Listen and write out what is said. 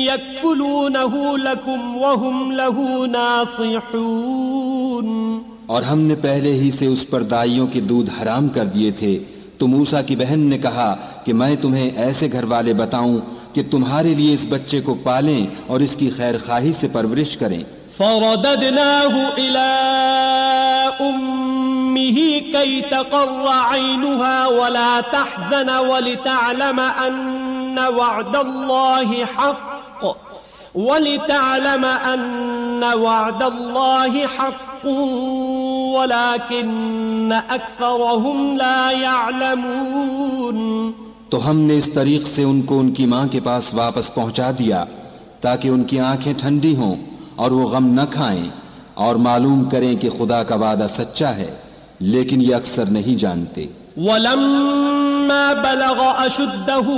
यकफुलूनहु लकुम वहुम लहू नासिहून। और हमने पहले ही से उस पर दाइयों के दूध हराम कर दिए थे। तो मूसा की बहन ने कहा कि मैं तुम्हें ऐसे घर वाले बताऊं कि तुम्हारे लिए इस बच्चे को पालें और इसकी खैर खाही से परवरिश करें। फरददनाहु इला उम्मिही कई तक़र्र ऐनुहा वला तहज़न वलितअलम अन्ना वअदल्लाहि हक़्क़ वलाकिन्न अक्सरहुम ला यअलमून। तो हमने इस तरीक से उनको उनकी माँ के पास वापस पहुंचा दिया ताकि उनकी आंखें ठंडी हों और वो गम न खाएं और मालूम करें कि खुदा का वादा सच्चा है, लेकिन ये अक्सर नहीं जानते। वलम्मा बलग अशुद्धहु